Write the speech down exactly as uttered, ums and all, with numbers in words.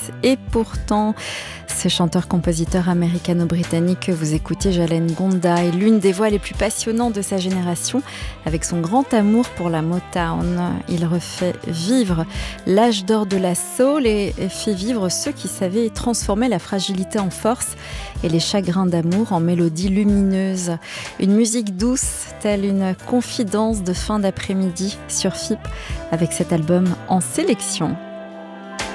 Et pourtant, ce chanteur-compositeur américano-britannique que vous écoutez, Jalen Gonda, est l'une des voix les plus passionnantes de sa génération. Avec son grand amour pour la Motown, il refait vivre l'âge d'or de la soul et fait vivre ceux qui savaient transformer la fragilité en force et les chagrins d'amour en mélodies lumineuses. Une musique douce, telle une confidence de fin d'après-midi sur F I P, avec cet album en sélection.